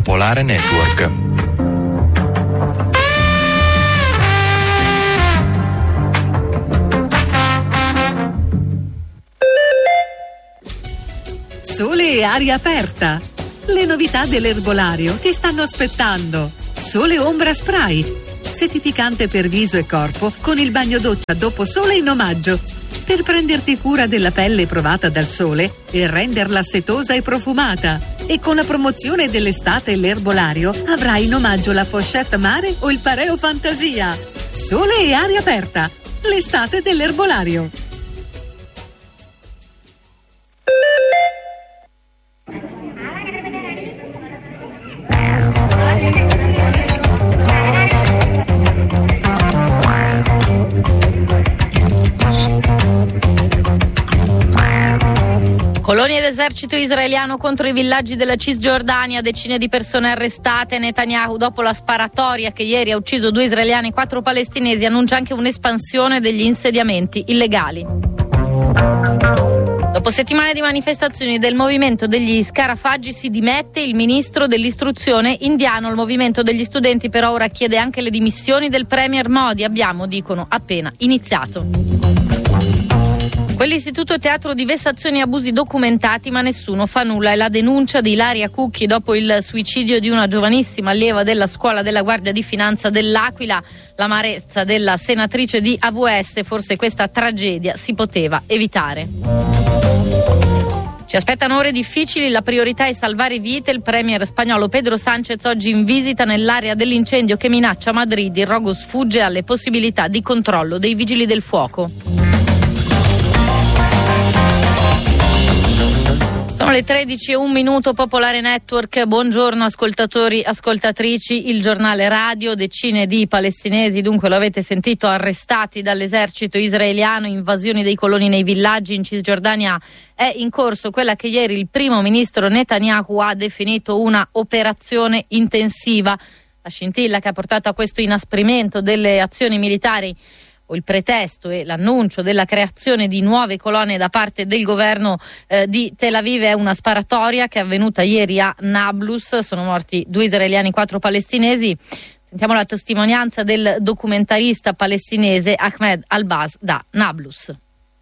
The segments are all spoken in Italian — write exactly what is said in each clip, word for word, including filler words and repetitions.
Popolare Network. Sole e aria aperta. Le novità dell'erbolario ti stanno aspettando. Sole Ombra Spray, settificante per viso e corpo con il bagno doccia dopo sole in omaggio, per prenderti cura della pelle provata dal sole e renderla setosa e profumata. E con la promozione dell'estate l'erbolario avrai in omaggio la pochette mare o il pareo fantasia. Sole e aria aperta, l'estate dell'erbolario. Colonie d'esercito israeliano contro i villaggi della Cisgiordania, decine di persone arrestate. Netanyahu, dopo la sparatoria che ieri ha ucciso due israeliani e quattro palestinesi, annuncia anche un'espansione degli insediamenti illegali. Dopo settimane di manifestazioni del movimento degli scarafaggi si dimette il ministro dell'istruzione indiano. Il movimento degli studenti per ora chiede anche le dimissioni del premier Modi. Abbiamo, dicono, appena iniziato. Quell'istituto è teatro di vessazioni e abusi documentati, ma nessuno fa nulla. È la denuncia di Ilaria Cucchi dopo il suicidio di una giovanissima allieva della scuola della Guardia di Finanza dell'Aquila. L'amarezza della senatrice di A V S: forse questa tragedia si poteva evitare. Ci aspettano ore difficili, la priorità è salvare vite. Il premier spagnolo Pedro Sánchez oggi in visita nell'area dell'incendio che minaccia Madrid. Il rogo sfugge alle possibilità di controllo dei vigili del fuoco. Sono le tredici e un minuto, Popolare Network. Buongiorno ascoltatori, ascoltatrici. Il giornale radio, decine di palestinesi, dunque lo avete sentito, arrestati dall'esercito israeliano, invasioni dei coloni nei villaggi. In Cisgiordania è in corso quella che ieri il primo ministro Netanyahu ha definito una operazione intensiva. La scintilla che ha portato a questo inasprimento delle azioni militari, il pretesto e l'annuncio della creazione di nuove colonie da parte del governo eh, di Tel Aviv, è una sparatoria che è avvenuta ieri a Nablus. Sono morti due israeliani e quattro palestinesi. Sentiamo la testimonianza del documentarista palestinese Ahmed Al-Baz da Nablus.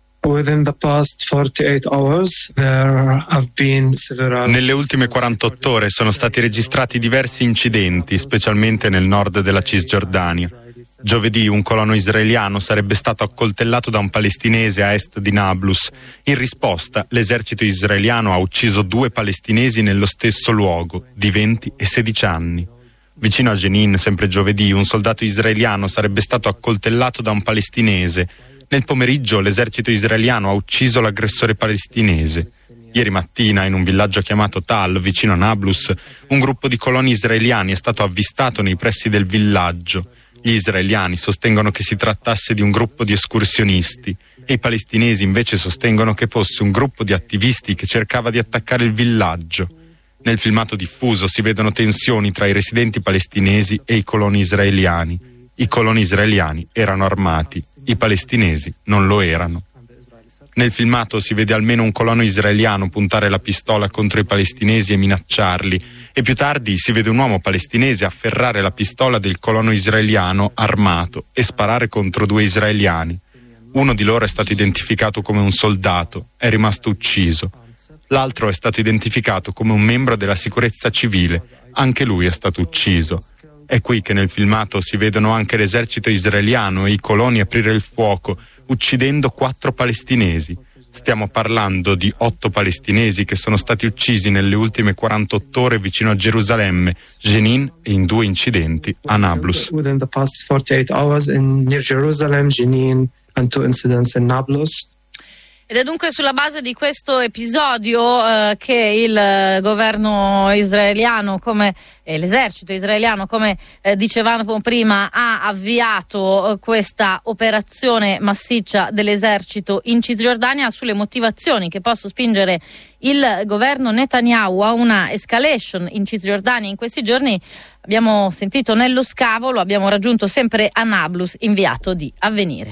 Nelle ultime quarantotto ore sono stati registrati diversi incidenti, specialmente nel nord della Cisgiordania. Giovedì un colono israeliano sarebbe stato accoltellato da un palestinese a est di Nablus. In risposta, l'esercito israeliano ha ucciso due palestinesi nello stesso luogo, di venti e sedici anni. Vicino a Jenin, sempre giovedì, un soldato israeliano sarebbe stato accoltellato da un palestinese. Nel pomeriggio l'esercito israeliano ha ucciso l'aggressore palestinese. Ieri mattina, in un villaggio chiamato Tal, vicino a Nablus, un gruppo di coloni israeliani è stato avvistato nei pressi del villaggio. Gli israeliani sostengono che si trattasse di un gruppo di escursionisti e i palestinesi invece sostengono che fosse un gruppo di attivisti che cercava di attaccare il villaggio. Nel filmato diffuso si vedono tensioni tra i residenti palestinesi e i coloni israeliani. I coloni israeliani erano armati, i palestinesi non lo erano. Nel filmato si vede almeno un colono israeliano puntare la pistola contro i palestinesi e minacciarli, e più tardi si vede un uomo palestinese afferrare la pistola del colono israeliano armato e sparare contro due israeliani. Uno di loro è stato identificato come un soldato, è rimasto ucciso. L'altro è stato identificato come un membro della sicurezza civile, anche lui è stato ucciso. È qui che nel filmato si vedono anche l'esercito israeliano e i coloni aprire il fuoco, uccidendo quattro palestinesi. Stiamo parlando di otto palestinesi che sono stati uccisi nelle ultime quarantotto ore vicino a Gerusalemme, Jenin e in due incidenti a Nablus. Within the past forty-eight hours in near Jerusalem, Jenin and two incidents in Nablus. Ed è dunque sulla base di questo episodio eh, che il eh, governo israeliano, come eh, l'esercito israeliano, come eh, dicevamo prima, ha avviato eh, questa operazione massiccia dell'esercito in Cisgiordania. Sulle motivazioni che possono spingere il governo Netanyahu a una escalation in Cisgiordania in questi giorni abbiamo sentito Nello Scavo, lo abbiamo raggiunto sempre a Nablus, inviato di Avvenire.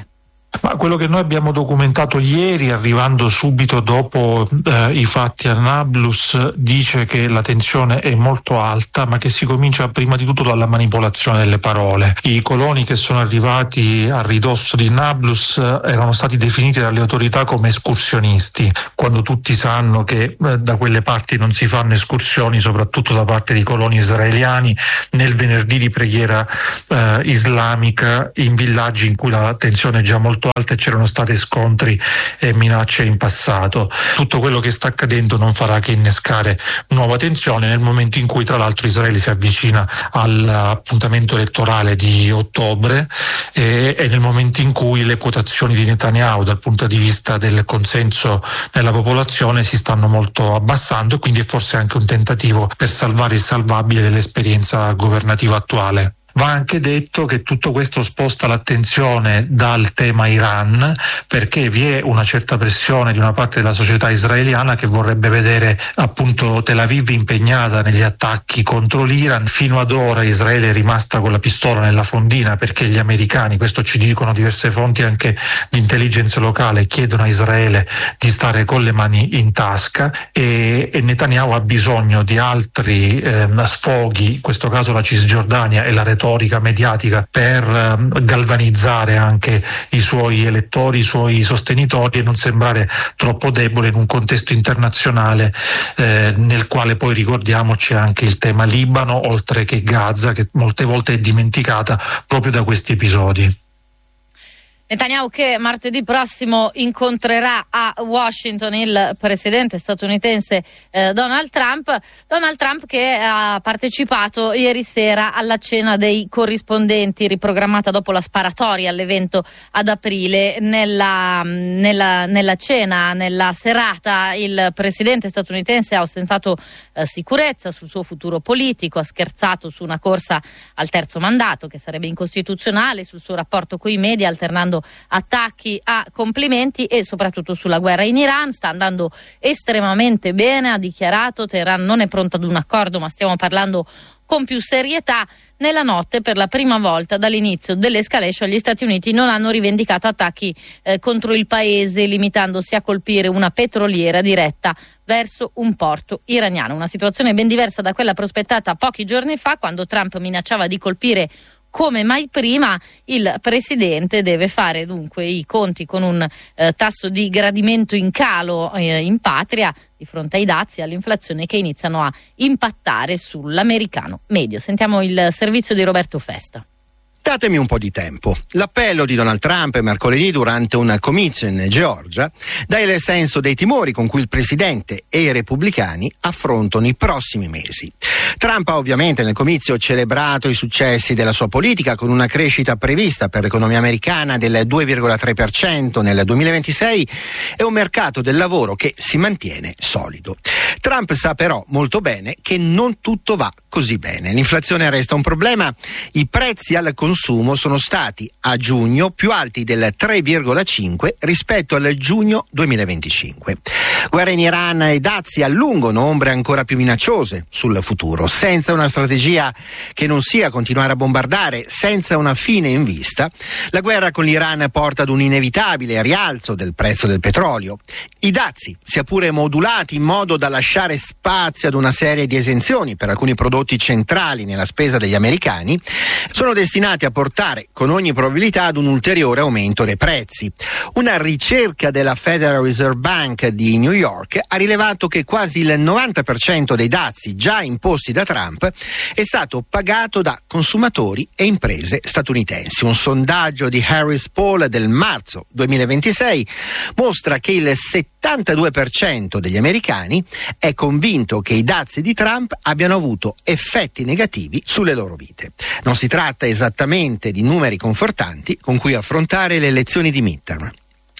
Ma quello che noi abbiamo documentato ieri, arrivando subito dopo eh, i fatti a Nablus, dice che la tensione è molto alta, ma che si comincia prima di tutto dalla manipolazione delle parole. I coloni che sono arrivati a ridosso di Nablus eh, erano stati definiti dalle autorità come escursionisti, quando tutti sanno che eh, da quelle parti non si fanno escursioni, soprattutto da parte di coloni israeliani, nel venerdì di preghiera eh, islamica in villaggi in cui la tensione è già molto alta e c'erano stati scontri e minacce in passato. Tutto quello che sta accadendo non farà che innescare nuova tensione nel momento in cui tra l'altro Israele si avvicina all'appuntamento elettorale di ottobre e, e nel momento in cui le quotazioni di Netanyahu dal punto di vista del consenso nella popolazione si stanno molto abbassando, e quindi è forse anche un tentativo per salvare il salvabile dell'esperienza governativa attuale. Va anche detto che tutto questo sposta l'attenzione dal tema Iran, perché vi è una certa pressione di una parte della società israeliana che vorrebbe vedere appunto Tel Aviv impegnata negli attacchi contro l'Iran. Fino ad ora Israele è rimasta con la pistola nella fondina, perché gli americani, questo ci dicono diverse fonti anche di intelligence locale, chiedono a Israele di stare con le mani in tasca, e, e Netanyahu ha bisogno di altri eh, sfoghi, in questo caso la Cisgiordania e la retorica mediatica, per uh, galvanizzare anche i suoi elettori, i suoi sostenitori, e non sembrare troppo debole in un contesto internazionale eh, nel quale poi, ricordiamoci, anche il tema Libano, oltre che Gaza, che molte volte è dimenticata proprio da questi episodi. Netanyahu che martedì prossimo incontrerà a Washington il presidente statunitense eh, Donald Trump. Donald Trump che ha partecipato ieri sera alla cena dei corrispondenti, riprogrammata dopo la sparatoria all'evento ad aprile. Nella, nella, nella cena, nella serata, il presidente statunitense ha ostentato eh, sicurezza sul suo futuro politico, ha scherzato su una corsa al terzo mandato che sarebbe incostituzionale, sul suo rapporto coi media, alternando attacchi a complimenti, e soprattutto sulla guerra in Iran. Sta andando estremamente bene, ha dichiarato. Teheran non è pronta ad un accordo, ma stiamo parlando con più serietà. Nella notte, per la prima volta dall'inizio dell'escalation, gli Stati Uniti non hanno rivendicato attacchi eh, contro il paese, limitandosi a colpire una petroliera diretta verso un porto iraniano. Una situazione ben diversa da quella prospettata pochi giorni fa, quando Trump minacciava di colpire come mai prima. Il presidente deve fare dunque i conti con un eh, tasso di gradimento in calo eh, in patria, di fronte ai dazi e all'inflazione che iniziano a impattare sull'americano medio. Sentiamo il servizio di Roberto Festa. Datemi un po' di tempo. L'appello di Donald Trump mercoledì durante un comizio in Georgia dà il senso dei timori con cui il presidente e i repubblicani affrontano i prossimi mesi. Trump ha ovviamente nel comizio celebrato i successi della sua politica, con una crescita prevista per l'economia americana del due virgola tre per cento nel duemilaventisei e un mercato del lavoro che si mantiene solido. Trump sa però molto bene che non tutto va così bene. L'inflazione resta un problema, i prezzi al consumo sono stati a giugno più alti del tre virgola cinque rispetto al giugno duemilaventicinque. Guerra in Iran e dazi allungano ombre ancora più minacciose sul futuro. Senza una strategia che non sia continuare a bombardare, senza una fine in vista, la guerra con l'Iran porta ad un inevitabile rialzo del prezzo del petrolio. I dazi, sia pure modulati in modo da lasciare spazio ad una serie di esenzioni per alcuni prodotti centrali nella spesa degli americani, sono destinati a portare con ogni probabilità ad un ulteriore aumento dei prezzi. Una ricerca della Federal Reserve Bank di New York ha rilevato che quasi il novanta per cento dei dazi già imposti da Trump è stato pagato da consumatori e imprese statunitensi. Un sondaggio di Harris Poll del marzo duemilaventisei mostra che il settantadue per cento degli americani è convinto che i dazi di Trump abbiano avuto effetti negativi sulle loro vite. Non si tratta esattamente di numeri confortanti con cui affrontare le elezioni di midterm.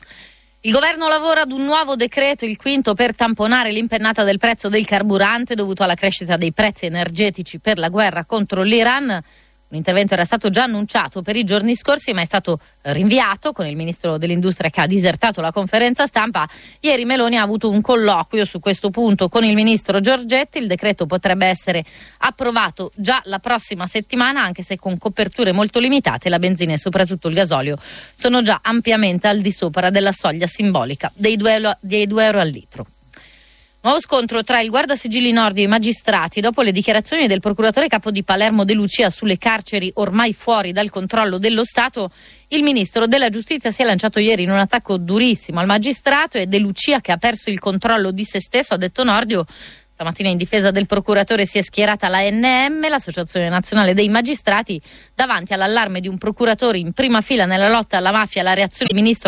Il governo lavora ad un nuovo decreto, il quinto, per tamponare l'impennata del prezzo del carburante dovuto alla crescita dei prezzi energetici per la guerra contro l'Iran. Un intervento era stato già annunciato per i giorni scorsi, ma è stato rinviato con il ministro dell'industria che ha disertato la conferenza stampa. Ieri Meloni ha avuto un colloquio su questo punto con il ministro Giorgetti. Il decreto potrebbe essere approvato già la prossima settimana, anche se con coperture molto limitate. La benzina e soprattutto il gasolio sono già ampiamente al di sopra della soglia simbolica dei due euro al litro. Nuovo scontro tra il Guardasigilli Nordio e i magistrati dopo le dichiarazioni del procuratore capo di Palermo De Lucia sulle carceri ormai fuori dal controllo dello Stato. Il ministro della giustizia si è lanciato ieri in un attacco durissimo al magistrato e De Lucia, che ha perso il controllo di se stesso, ha detto Nordio. Stamattina in difesa del procuratore si è schierata la N M, l'Associazione Nazionale dei Magistrati. Davanti all'allarme di un procuratore in prima fila nella lotta alla mafia, la reazione del ministro